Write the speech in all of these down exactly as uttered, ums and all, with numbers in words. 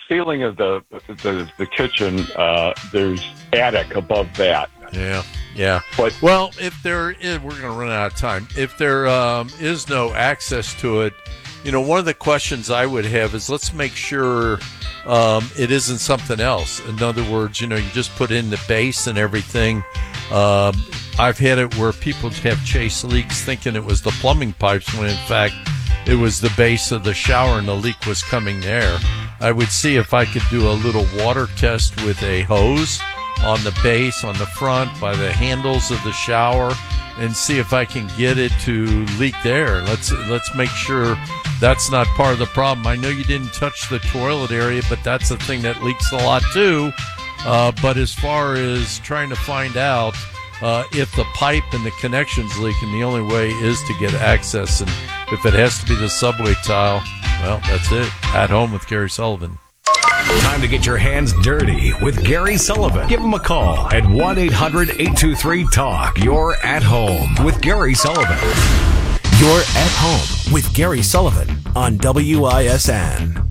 ceiling of the the, the kitchen, uh, there's attic above that. Yeah, yeah. But well, if there is, we're going to run out of time. If there um, is no access to it, you know, one of the questions I would have is let's make sure um, it isn't something else. In other words, you know, you just put in the base and everything. Um, I've had it where people have chased leaks thinking it was the plumbing pipes when in fact it was the base of the shower and the leak was coming there. I would see if I could do a little water test with a hose on the base, on the front, by the handles of the shower, and see if I can get it to leak there. Let's let's make sure that's not part of the problem. I know you didn't touch the toilet area, but that's the thing that leaks a lot too. Uh, but as far as trying to find out uh, if the pipe and the connection's leaking, the only way is to get access. And if it has to be the subway tile, well, that's it. At Home with Gary Sullivan. Time to get your hands dirty with Gary Sullivan. Give him a call at one eight hundred eight two three talk. You're at home with Gary Sullivan. You're at home with Gary Sullivan on W I S N.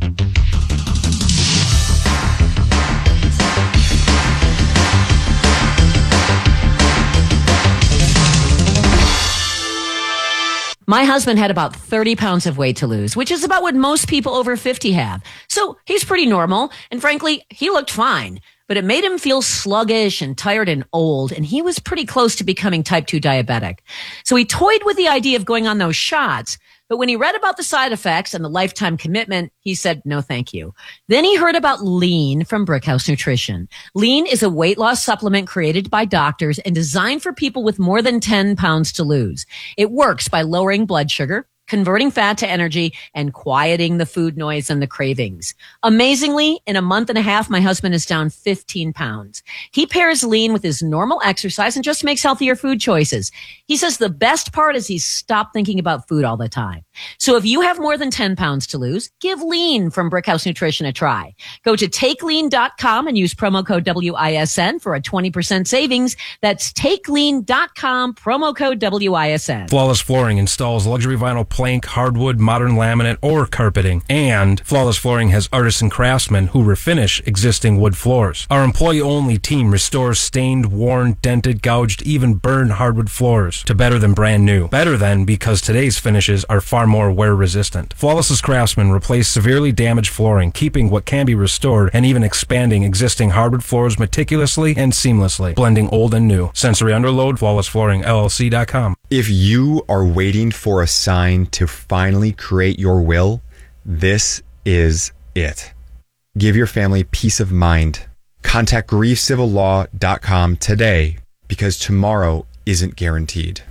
My husband had about thirty pounds of weight to lose, which is about what most people over fifty have. So he's pretty normal. And frankly, he looked fine, but it made him feel sluggish and tired and old. And he was pretty close to becoming type two diabetic. So he toyed with the idea of going on those shots. But when he read about the side effects and the lifetime commitment, he said, no, thank you. Then he heard about Lean from Brickhouse Nutrition. Lean is a weight loss supplement created by doctors and designed for people with more than ten pounds to lose. It works by lowering blood sugar, converting fat to energy, and quieting the food noise and the cravings. Amazingly, in a month and a half, my husband is down fifteen pounds. He pairs Lean with his normal exercise and just makes healthier food choices. He says the best part is he's stopped thinking about food all the time. So if you have more than ten pounds to lose, give Lean from Brickhouse Nutrition a try. Go to take lean dot com and use promo code W I S N for a twenty percent savings. That's take lean dot com, promo code W I S N. Flawless Flooring installs luxury vinyl plank, hardwood, modern laminate, or carpeting. And Flawless Flooring has artisan craftsmen who refinish existing wood floors. Our employee-only team restores stained, worn, dented, gouged, even burned hardwood floors to better than brand new. Better than because today's finishes are far more wear-resistant. Flawless's craftsmen replace severely damaged flooring, keeping what can be restored and even expanding existing hardwood floors meticulously and seamlessly, blending old and new. Sensory Underload, flawless flooring L L C dot com. If you are waiting for a sign to finally create your will, this is it. Give your family peace of mind. Contact grief civil law dot com today because tomorrow isn't guaranteed.